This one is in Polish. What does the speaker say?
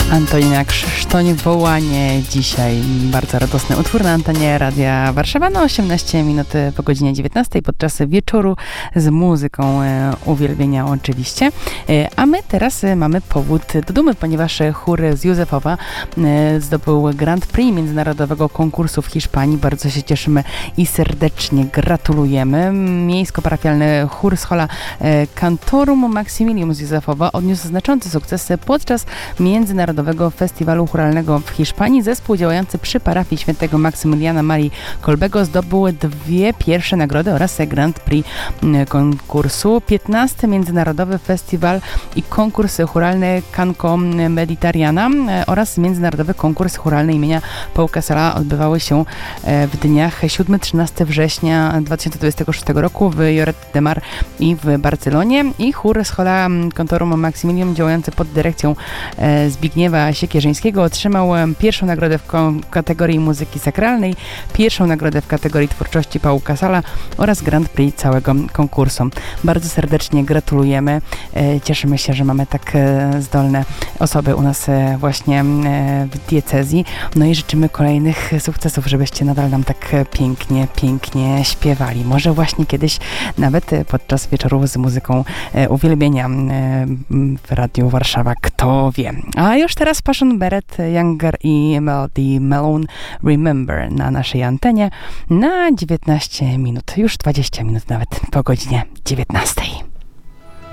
Antonina Krzysztoń-Wołanie. Dzisiaj bardzo radosny utwór na antenie Radia Warszawa. 18 minut po godzinie 19 podczas wieczoru z muzyką uwielbienia oczywiście. A my teraz mamy powód do dumy, ponieważ chór z Józefowa zdobył Grand Prix międzynarodowego konkursu w Hiszpanii. Bardzo się cieszymy i serdecznie gratulujemy. Miejsko-parafialny chór Schola Cantorum Maximilium z Józefowa odniósł znaczący sukces podczas międzynarodowego festiwalu chóralnego w Hiszpanii. Zespół działający przy parafii świętego Maksymiliana Marii Kolbego zdobył 2 pierwsze nagrody oraz Grand Prix konkursu. 15. Międzynarodowy festiwal i konkurs chóralny Canco Mediterrana oraz międzynarodowy konkurs chóralny imienia Pau Casals odbywały się w dniach 7-13 września 2026 roku w Lloret de Mar i w Barcelonie. I chór Schola Cantorum Maximilium działający pod dyrekcją Zbigniewa Siekierzyńskiego otrzymał pierwszą nagrodę w kategorii muzyki sakralnej, pierwszą nagrodę w kategorii twórczości Pau Casala oraz Grand Prix całego konkursu. Bardzo serdecznie gratulujemy. Cieszymy się, że mamy tak zdolne osoby u nas właśnie w diecezji. No i życzymy kolejnych sukcesów, żebyście nadal nam tak pięknie śpiewali. Może właśnie kiedyś nawet podczas wieczoru z muzyką uwielbienia w Radiu Warszawa. Kto wie. A już teraz Passion Beret, Younger i Melody Malone Remember na naszej antenie na 19 minut, już 20 minut nawet po godzinie 19.